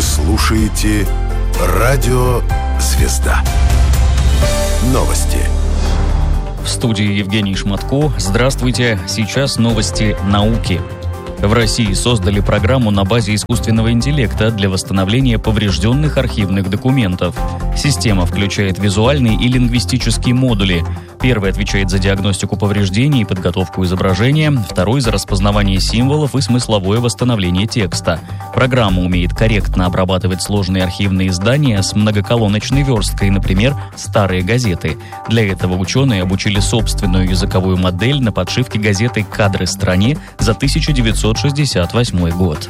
слушаете «Радио Звезда». Новости. В студии Евгений Шматко. Здравствуйте. Сейчас новости науки. В России создали программу на базе искусственного интеллекта для восстановления поврежденных архивных документов. Система включает визуальные и лингвистические модули. Первый отвечает за диагностику повреждений и подготовку изображения, второй за распознавание символов и смысловое восстановление текста. Программа умеет корректно обрабатывать сложные архивные издания с многоколоночной версткой, например, старые газеты. Для этого ученые обучили собственную языковую модель на подшивке газеты «Кадры стране» за 1968 год.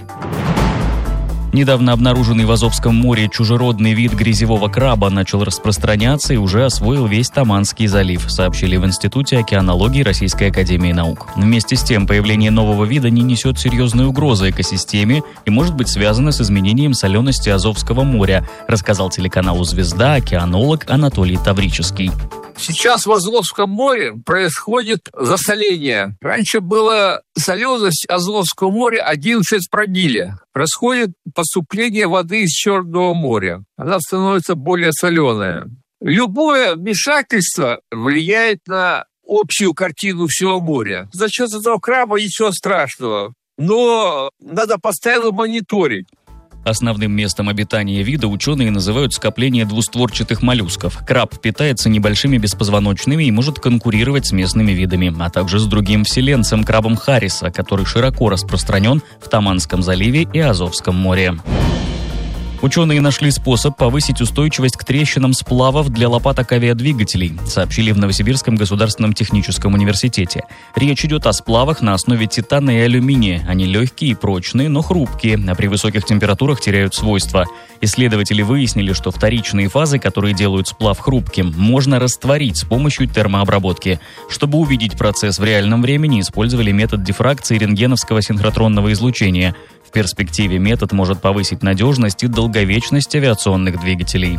Недавно обнаруженный в Азовском море чужеродный вид грязевого краба начал распространяться и уже освоил весь Таманский залив, сообщили в Институте океанологии Российской академии наук. Вместе с тем, появление нового вида не несет серьезной угрозы экосистеме и может быть связано с изменением солености Азовского моря, рассказал телеканалу «Звезда» океанолог Анатолий Таврический. Сейчас в Азовском море происходит засоление. Раньше была соленость Азовского моря 11 промилле. Происходит поступление воды из Черного моря. Она становится более соленая. Любое вмешательство влияет на общую картину всего моря. За счет этого краба ничего страшного. Но надо постоянно мониторить. Основным местом обитания вида ученые называют скопление двустворчатых моллюсков. Краб питается небольшими беспозвоночными и может конкурировать с местными видами, а также с другим вселенцем, крабом Харриса, который широко распространен в Таманском заливе и Азовском море. Ученые нашли способ повысить устойчивость к трещинам сплавов для лопаток авиадвигателей, сообщили в Новосибирском государственном техническом университете. Речь идет о сплавах на основе титана и алюминия. Они легкие и прочные, но хрупкие, а при высоких температурах теряют свойства. Исследователи выяснили, что вторичные фазы, которые делают сплав хрупким, можно растворить с помощью термообработки. Чтобы увидеть процесс в реальном времени, использовали метод дифракции рентгеновского синхротронного излучения. В перспективе метод может повысить надежность и долговечность авиационных двигателей.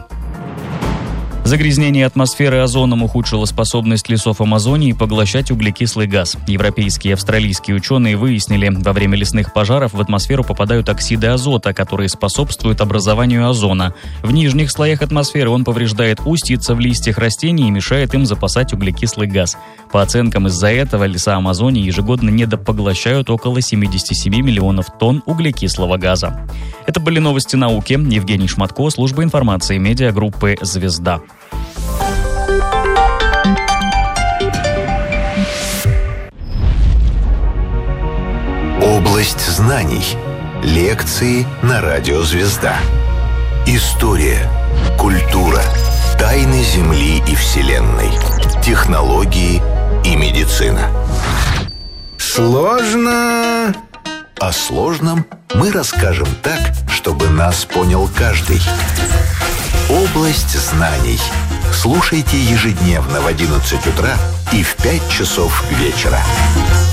Загрязнение атмосферы озоном ухудшило способность лесов Амазонии поглощать углекислый газ. Европейские и австралийские ученые выяснили, во время лесных пожаров в атмосферу попадают оксиды азота, которые способствуют образованию озона. В нижних слоях атмосферы он повреждает устьица в листьях растений и мешает им запасать углекислый газ. По оценкам, из-за этого леса Амазонии ежегодно недопоглощают около 77 миллионов тонн углекислого газа. Это были новости науки. Евгений Шматко, служба информации медиагруппы «Звезда». Область знаний. Лекции на радио «Звезда». История, культура, тайны Земли и Вселенной, технологии и медицина. Сложно. О сложном мы расскажем так, чтобы нас понял каждый. Область знаний. Слушайте ежедневно в 11 утра и в 5 часов вечера.